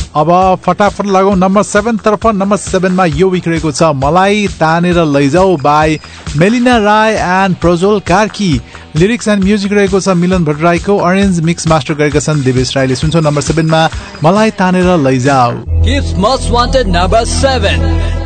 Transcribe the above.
अब फटाफट लगाऊ नम्बर 7 तर्फ। नम्बर 7 मा यो विक रहेको छ मलाई तानेर लैजाऊ by Melina Rai and Prajwal Karki. Lyrics and music रहेको छ मिलन भट्टराईको। अरेन्ज मिक्स मास्टर गरेका छन् देवेश राईले। सुन्छौ नम्बर 7 मा मलाई तानेर लैजाऊ। Kids Most Wanted number 7.